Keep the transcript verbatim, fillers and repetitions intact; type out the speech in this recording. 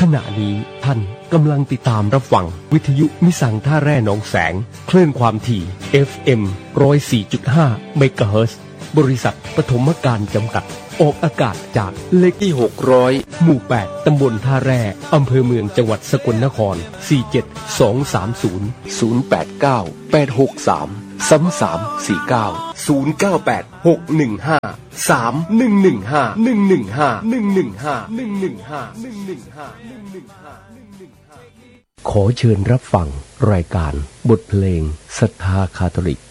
ขณะนี้ท่านกำลังติดตามรับฟังวิทยุมิสังท่าแร่หนองแสงคลื่นความถี่ เอฟ เอ็ม หนึ่งศูนย์สี่จุดห้า เมกะเฮิรตซ์บริษัทปฐมการจำกัดออกอากาศจากเลขที่หกร้อยหมู่แปดตำบลท่าแร่อำเภอเมืองจังหวัดสกลนครสี่ เจ็ด สอง สาม ศูนย์ ศูนย์ แปด เก้า แปด หก สาม สาม สาม สี่ เก้า ศูนย์ เก้า แปด หก หนึ่ง ห้า สาม หนึ่ง หนึ่ง ห้า หนึ่ง หนึ่ง ห้า หนึ่ง หนึ่ง ห้า หนึ่ง หนึ่ง ห้า หนึ่ง หนึ่ง ห้า หนึ่ง หนึ่ง ห้า ขอเชิญรับฟังรายการบทเพลงศรัทธาคาทอลิก